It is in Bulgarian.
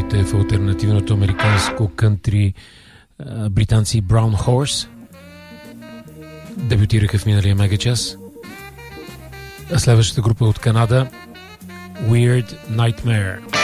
пионерите в алтернативното американско кънтри, британци Brown Horse. Дебютираха в миналия мегачас. А следващата група от Канада Weird Nightmare.